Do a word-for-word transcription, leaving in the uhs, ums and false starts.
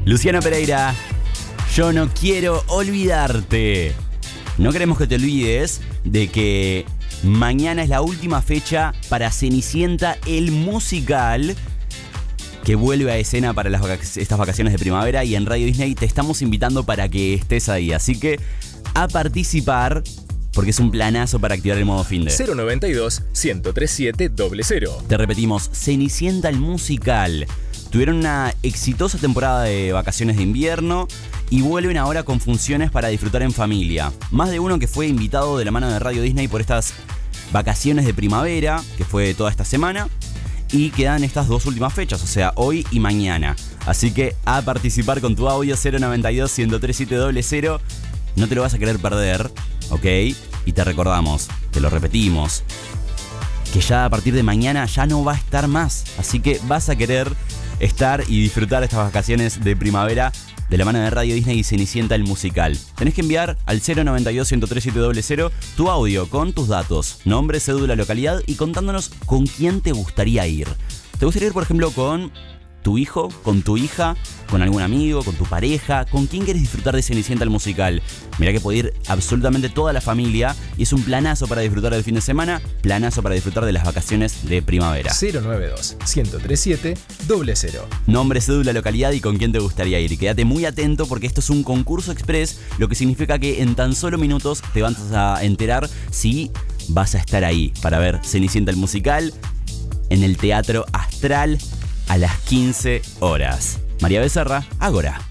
Luciano Pereira, yo no quiero olvidarte. No queremos que te olvides de que mañana es la última fecha para Cenicienta, el musical, que vuelve a escena para las vac- estas vacaciones de primavera, y en Radio Disney te estamos invitando para que estés ahí. Así que a participar, porque es un planazo para activar el modo finde. cero noventa y dos, ciento treinta y siete, cero cero. Te repetimos, Cenicienta, el musical. Tuvieron una exitosa temporada de vacaciones de invierno y vuelven ahora con funciones para disfrutar en familia. Más de uno que fue invitado de la mano de Radio Disney por estas vacaciones de primavera, que fue toda esta semana, y quedan estas dos últimas fechas, o sea, hoy y mañana. Así que a participar con tu audio cero noventa y dos, ciento treinta y siete, cero cero. No te lo vas a querer perder, ¿ok? Y te recordamos, te lo repetimos, que ya a partir de mañana ya no va a estar más. Así que vas a querer estar y disfrutar estas vacaciones de primavera de la mano de Radio Disney y Cenicienta, el musical. Tenés que enviar al cero noventa y dos, ciento treinta y siete, cero cero tu audio con tus datos, nombre, cédula, localidad y contándonos con quién te gustaría ir. ¿Te gustaría ir, por ejemplo, con tu hijo, con tu hija, con algún amigo, con tu pareja? ¿Con quién quieres disfrutar de Cenicienta, el musical? Mirá que puede ir absolutamente toda la familia y es un planazo para disfrutar del fin de semana, planazo para disfrutar de las vacaciones de primavera. cero noventa y dos, ciento treinta y siete, cero cero. Nombre, cédula, localidad y con quién te gustaría ir. Quédate muy atento porque esto es un concurso express, lo que significa que en tan solo minutos te vas a enterar si vas a estar ahí para ver Cenicienta, el musical en el Teatro Astral a las quince horas. María Becerra, Ágora.